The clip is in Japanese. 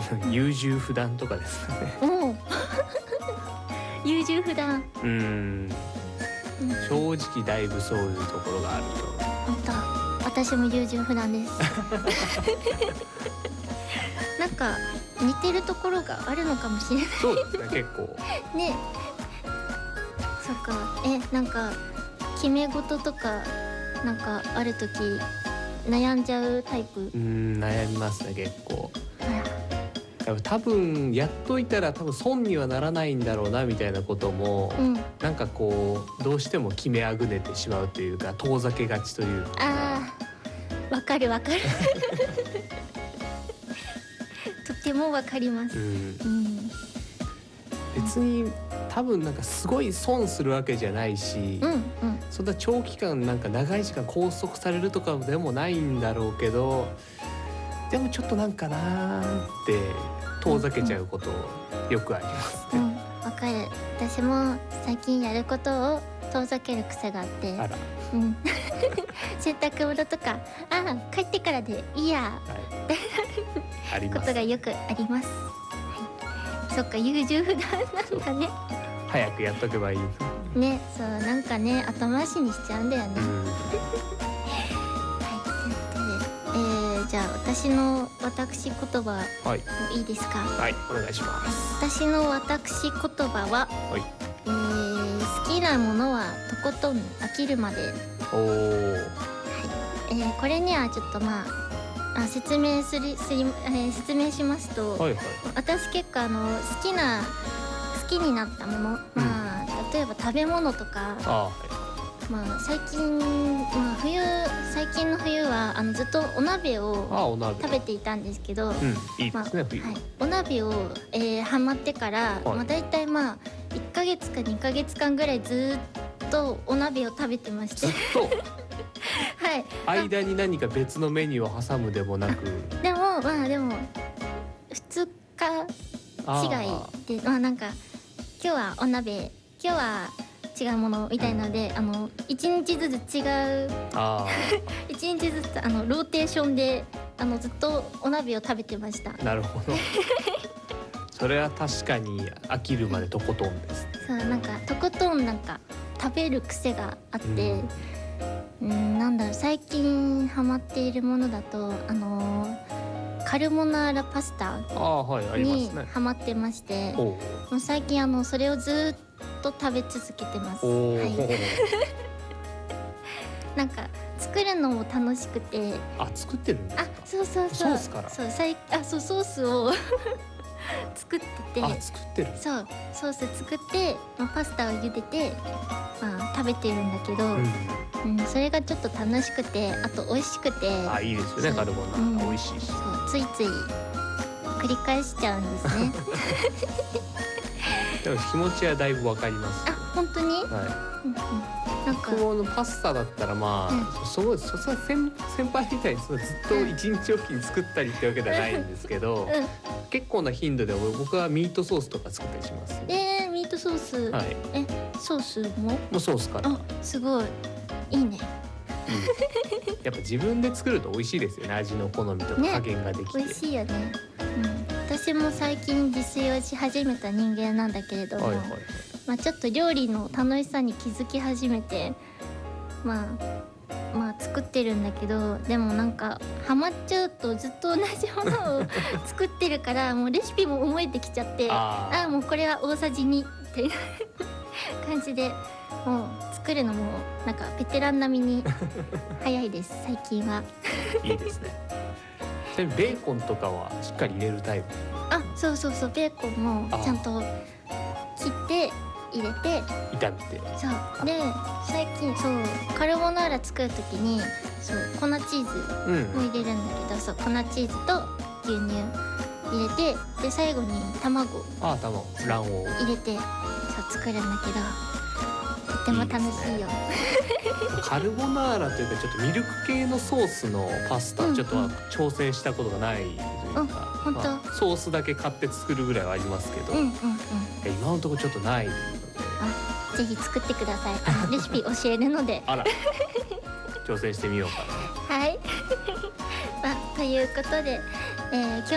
優柔不断とかですかね。 おお優柔不断。 正直だいぶそういうところがあると。 本当、私も優柔不断ですなんか似てるところがあるのかもしれない。 そうですね、結構ね。そっか。なんか決め事とかなんかある時悩んじゃうタイプ？ 悩みますね、結構。多分やっといたら多分損にはならないんだろうなみたいなことも、なんかこうどうしても決めあぐねてしまうというか、遠ざけがちというか。 わかるわかるとてもわかります。 別に多分なんかすごい損するわけじゃないし、そんな長期間なんか長い時間拘束されるとかでもないんだろうけど、でもちょっとなんかなーって遠ざけちゃうことよくありますね。 わかる。私も最近やることを遠ざける癖があって、洗濯物とか帰ってからでいいや、 あります。 ことがよくあります。そっか、優柔不断なんだね。 早くやっとけばいいね。そう、なんかね、後回しにしちゃうんだよね。じゃあ私の私言葉もいいですか？ はい、お願いします。 私の私言葉は、好きなものはとことん飽きるまで。これにはちょっと説明しますと、私結構好きになったもの、例えば食べ物とか、最近の冬はずっとお鍋を食べていたんですけど、 いいですね、冬。 お鍋をハマってから、だいたい1ヶ月か2ヶ月間ぐらいずっとお鍋を食べてまして。 ずっと間に何か別のメニューを挟むでもなく。 でも2日違いで、なんか今日はお鍋、今日は違うものみたいなので、1日ずつ違う1日ずつローテーションでずっとお鍋を食べてました。 なるほどそれは確かに飽きるまでとことんです。 そう、なんかとことんなんか食べる癖があって、なんだろう、最近ハマっているものだとカルボナーラパスタにハマってまして、もう最近それをずっと食べ続けてます。なんか作るのも楽しくて。 作ってるんですか？ そうソースから。ソースを作ってて。 作ってる。 そう、ソース作って、パスタを茹でて、食べてるんだけど、それがちょっと楽しくて、あと美味しくて。 いいですよね、カルボナーラ美味しいし。 そう、ついつい繰り返しちゃうんですねでも気持ちはだいぶわかります。 本当に？ 僕もパスタだったらその先輩みたいにずっと一日おきに作ったりってわけではないんですけど、結構な頻度で僕はミートソースとか作ったりします。 ミートソース。ソースも？ もうソースから。 すごいいいね。 やっぱ自分で作ると美味しいですよね。味の好みとか加減ができて。 美味しいよね。私も最近自炊をし始めた人間なんだけれども、ちょっと料理の楽しさに気づき始めて、作ってるんだけど、でもなんかハマっちゃうとずっと同じものを作ってるからもうレシピも覚えてきちゃって、もうこれは大さじ2っていう感じで、もう作るのもなんかベテラン並みに早いです最近は。 いいですね。ちなみにベーコンとかはしっかり入れるタイプ？ そうベーコンもちゃんと切って入れて炒めて。 そうで、最近カルボナーラ作る時に粉チーズも入れるんだけど、粉チーズと牛乳入れて、で最後に卵卵入れて作るんだけど、とても楽しいよ。 カルボナーラというかちょっとミルク系のソースのパスタちょっとは挑戦したことがないというか、ソースだけ買って作るぐらいはありますけど、今のところちょっとないので、 ぜひ作ってください。レシピ教えるので挑戦してみようかな。 はいということで、今日